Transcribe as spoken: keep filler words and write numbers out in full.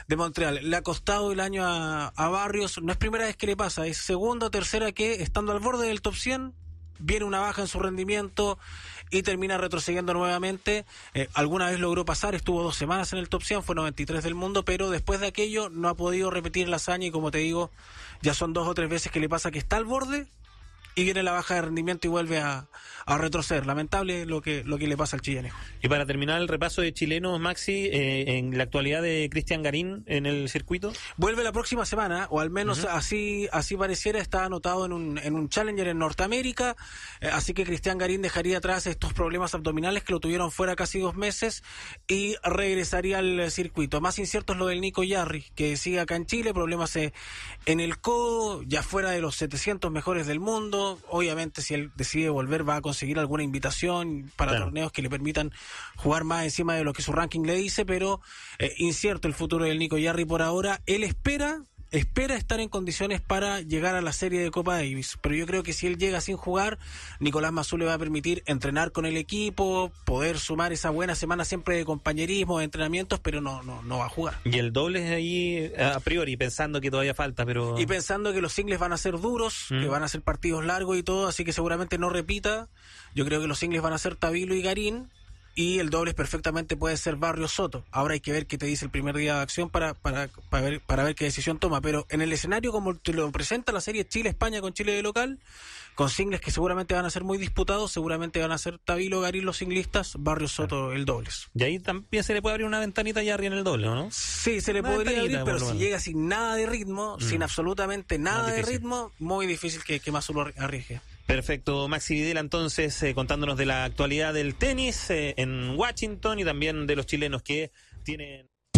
de Montreal. Le ha costado el año a, a Barrios, no es primera vez que le pasa, es segunda o tercera que, estando al borde del top cien, viene una baja en su rendimiento y termina retrocediendo nuevamente. Eh, alguna vez logró pasar, estuvo dos semanas en el top cien, fue noventa y tres del mundo, pero después de aquello no ha podido repetir la hazaña y, como te digo, ya son dos o tres veces que le pasa que está al borde y viene la baja de rendimiento y vuelve a, a retroceder. Lamentable lo que lo que le pasa al chileno. Y para terminar el repaso de chilenos, Maxi, eh, en la actualidad de Cristian Garín en el circuito. Vuelve la próxima semana, o al menos uh-huh. así así pareciera, está anotado en un en un Challenger en Norteamérica, eh, así que Cristian Garín dejaría atrás estos problemas abdominales que lo tuvieron fuera casi dos meses y regresaría al circuito. Más incierto es lo del Nico Yarri, que sigue acá en Chile, problemas eh, en el codo, ya fuera de los setecientos mejores del mundo. Obviamente, si él decide volver, va a conseguir alguna invitación para claro. torneos que le permitan jugar más encima de lo que su ranking le dice, pero eh, incierto el futuro del Nico Yarri por ahora. Él espera espera estar en condiciones para llegar a la serie de Copa Davis, pero yo creo que si él llega sin jugar, Nicolás Massú le va a permitir entrenar con el equipo, poder sumar esa buena semana siempre de compañerismo, de entrenamientos, pero no no no va a jugar. Y el doble es ahí a priori, pensando que todavía falta, pero... Y pensando que los singles van a ser duros, ¿Mm? que van a ser partidos largos y todo, así que seguramente no repita. Yo creo que los singles van a ser Tabilo y Garín, y el dobles perfectamente puede ser Barrios Soto. Ahora hay que ver qué te dice el primer día de acción para, para, para, ver, para ver qué decisión toma. Pero en el escenario como te lo presenta la serie Chile-España con Chile de local, con singles que seguramente van a ser muy disputados, seguramente van a ser Tabilo, Garín los singlistas, Barrios Soto el dobles. Y ahí también se le puede abrir una ventanita ya arriba en el doble, ¿no? Sí, se le una podría abrir, pero si llega sin nada de ritmo, mm. sin absolutamente nada de ritmo, muy difícil que, que Massú lo arriesgue. Perfecto, Maxi Videla entonces eh, contándonos de la actualidad del tenis eh, en Washington y también de los chilenos que tienen...